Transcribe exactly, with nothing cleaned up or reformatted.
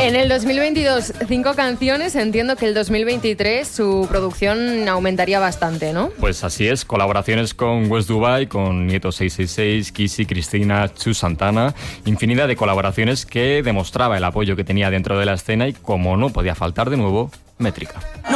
En el dos mil veintidós, cinco canciones. Entiendo que el dos mil veintitrés su producción aumentaría bastante, ¿no? Pues así es, colaboraciones con West Dubai, con Nieto seis seis seis, Kissy, Cristina, Chu Santana, infinidad de colaboraciones que demostraba el apoyo que tenía dentro de la escena y, como no podía faltar de nuevo, Métrica.